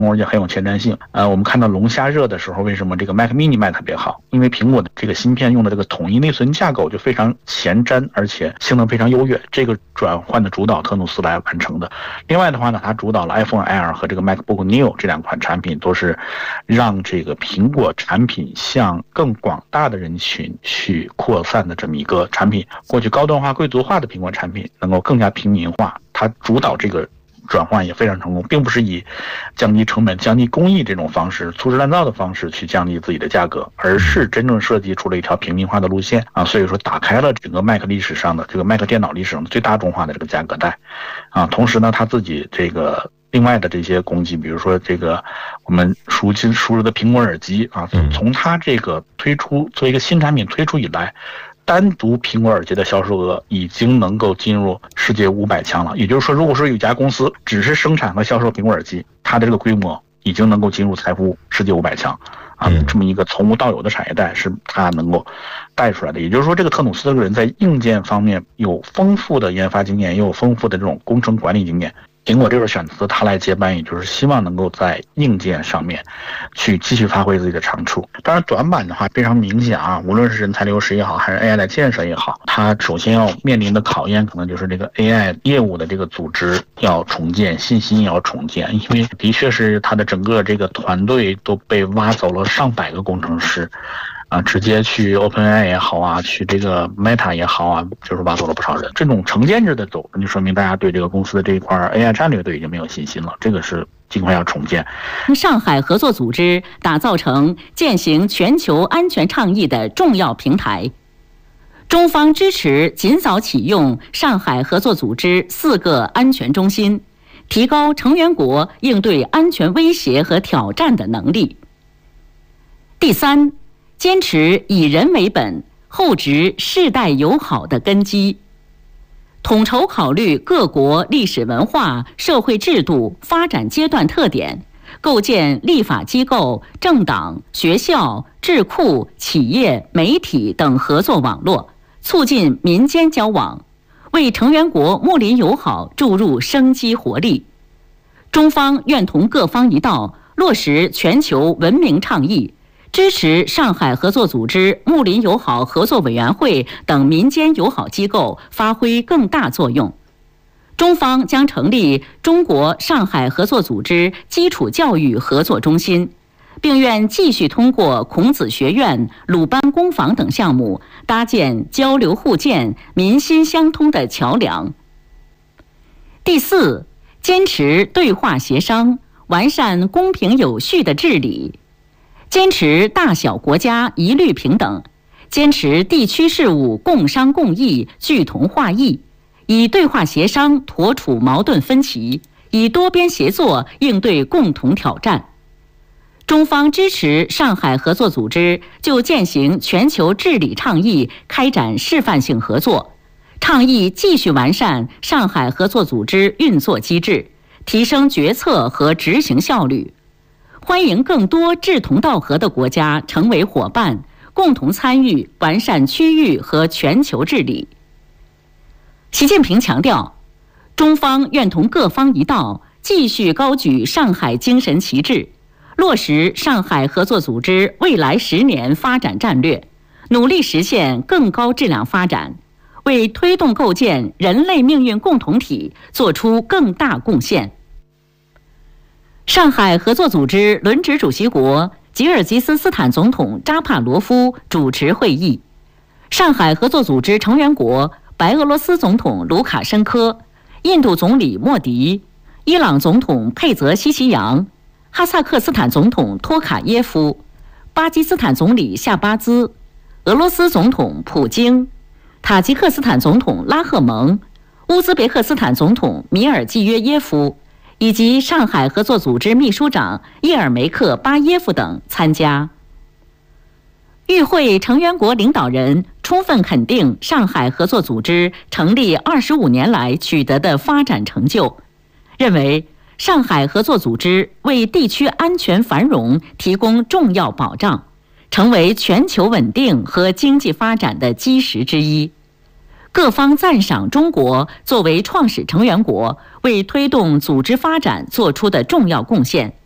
也很有前瞻性。我们看到龙虾热的时候，为什么这个 Mac mini 卖特别好？因为苹果的这个芯片用的这个统一内存架构就非常前瞻，而且性能非常优越。这个转换的主导特努斯来完成的。另外的话呢，它主导了 iPhone Air 和这个 MacBook Neo 这两款产品，都是让这个苹果产品向更广大的人群去扩散的这么一个产品。过去高端化、贵族化的苹果产品能够更加平民化，它主导这个转换也非常成功，并不是以降低成本、降低工艺这种方式、粗制滥造的方式去降低自己的价格，而是真正设计出了一条平民化的路线啊。所以说，打开了整个 Mac 历史上的这个 Mac 电脑历史上的最大众化的这个价格带啊。同时呢，他自己这个另外的这些功绩，比如说这个我们熟知的苹果耳机啊，从它这个推出作为一个新产品推出以来，单独苹果耳机的销售额已经能够进入世界500强了。也就是说，如果说有一家公司只是生产和销售苹果耳机，它的这个规模已经能够进入财富世界500强啊，这么一个从无到有的产业带是它能够带出来的。也就是说，这个特努斯这个人在硬件方面有丰富的研发经验，也有丰富的这种工程管理经验。苹果这时候选择他来接班，也就是希望能够在硬件上面去继续发挥自己的长处。当然短板的话非常明显啊，无论是人才流失也好，还是 AI 的建设也好，它首先要面临的考验可能就是这个 AI 业务的这个组织要重建，信心要重建，因为的确是它的整个这个团队都被挖走了上百个工程师啊，直接去 OpenAI 也好啊，去这个 Meta 也好啊，就是挖走了不少人。这种承建制的走，就说明大家对这个公司的这一块 AI 战略都已经没有信心了。这个是尽快要重建。 上海合作组织打造成践行全球安全倡议的重要平台。中方支持尽早启用上海合作组织4个安全中心，提高成员国应对安全威胁和挑战的能力。第三，坚持以人为本，厚植世代友好的根基，统筹考虑各国历史文化、社会制度、发展阶段特点，构建立法机构、政党、学校、智库、企业、媒体等合作网络，促进民间交往，为成员国睦邻友好注入生机活力。中方愿同各方一道，落实全球文明倡议，支持上海合作组织睦邻友好合作委员会等民间友好机构发挥更大作用。中方将成立中国上海合作组织基础教育合作中心，并愿继续通过孔子学院、鲁班工坊等项目，搭建交流互鉴、民心相通的桥梁。第四，坚持对话协商，完善公平有序的治理。坚持大小国家一律平等，坚持地区事务共商共议、聚同化异，以对话协商妥处矛盾分歧，以多边协作应对共同挑战。中方支持上海合作组织就践行全球治理倡议开展示范性合作，倡议继续完善上海合作组织运作机制，提升决策和执行效率。欢迎更多志同道合的国家成为伙伴，共同参与完善区域和全球治理。习近平强调，中方愿同各方一道，继续高举上海精神旗帜，落实上海合作组织未来10年发展战略，努力实现更高质量发展，为推动构建人类命运共同体做出更大贡献。上海合作组织轮值主席国吉尔吉斯斯坦总统扎帕罗夫主持会议，上海合作组织成员国白俄罗斯总统卢卡申科、印度总理莫迪、伊朗总统佩泽西奇扬、哈萨克斯坦总统托卡耶夫、巴基斯坦总理夏巴兹、俄罗斯总统普京、塔吉克斯坦总统拉赫蒙、乌兹别克斯坦总统米尔季约耶夫以及上海合作组织秘书长叶尔梅克巴耶夫等参加。与会成员国领导人充分肯定上海合作组织成立25年来取得的发展成就，认为上海合作组织为地区安全繁荣提供重要保障，成为全球稳定和经济发展的基石之一。各方赞赏中国作为创始成员国为推动组织发展做出的重要贡献，